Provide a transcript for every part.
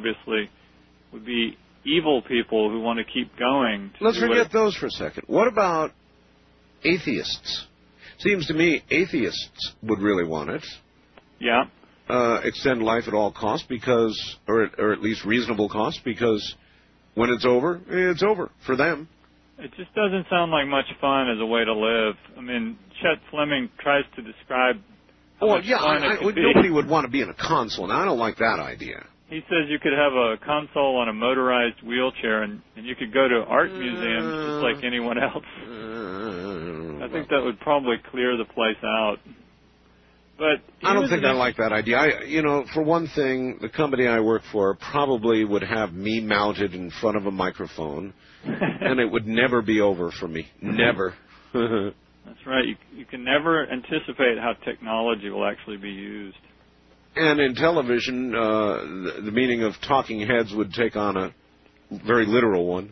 obviously, would be evil people who want to keep going. Let's forget those for a second. What about atheists? Seems to me atheists would really want it. Yeah. Extend life at all costs because, or at least reasonable costs, because when it's over for them. It just doesn't sound like much fun as a way to live. I mean, Chet Fleming tries to describe how much fun it could be. Nobody would want to be in a console. Now, I don't like that idea. He says you could have a console on a motorized wheelchair, and you could go to art museums just like anyone else. I think that would probably clear the place out. But I don't think I like that idea. For one thing, the company I work for probably would have me mounted in front of a microphone, and it would never be over for me. Never. That's right. You can never anticipate how technology will actually be used. And in television, the meaning of talking heads would take on a very literal one.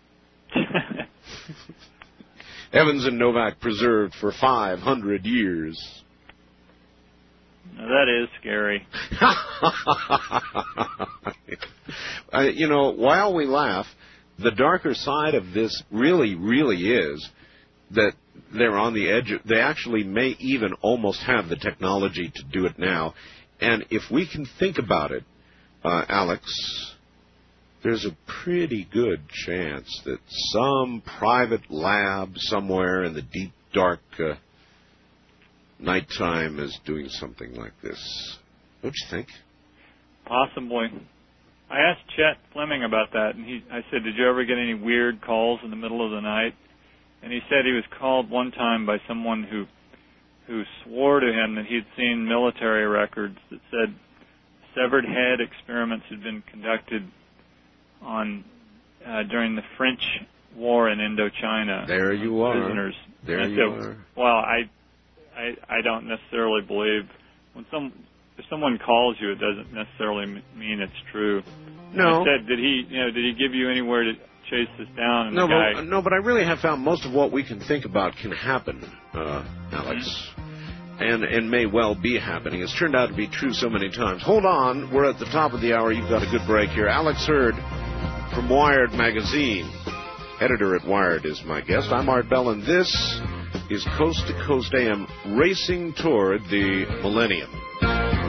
Evans and Novak preserved for 500 years. Now, that is scary. While we laugh, the darker side of this really, really is that they're on the edge. They actually may even almost have the technology to do it now. And if we can think about it, Alex, there's a pretty good chance that some private lab somewhere in the deep, dark nighttime is doing something like this. Don't you think? Possibly. I asked Chet Fleming about that, and I said, did you ever get any weird calls in the middle of the night? And he said he was called one time by someone who swore to him that he'd seen military records that said severed head experiments had been conducted on during the French war in Indochina. There you are. Prisoners. There you are. Well, I don't necessarily believe if someone calls you, it doesn't necessarily mean it's true. No. I said, did he give you anywhere to chase this down? And No, but I really have found most of what we can think about can happen, Alex, and may well be happening. It's turned out to be true so many times. Hold on, we're at the top of the hour. You've got a good break here. Alex Hurd from Wired Magazine, editor at Wired, is my guest. I'm Art Bell, and this is Coast to Coast AM, racing toward the millennium.